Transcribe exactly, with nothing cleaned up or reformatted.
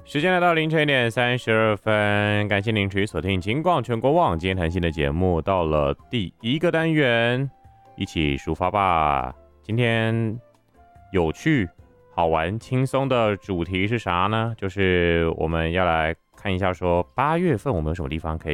时间来到凌晨一点三十二分，感谢您持续锁定金广全国网今天谈心的节目，到了第一个单元，一起抒发吧。今天有趣、好玩、轻松的主题是啥呢？就是我们要来看一下，说八月份我们有什么地方可以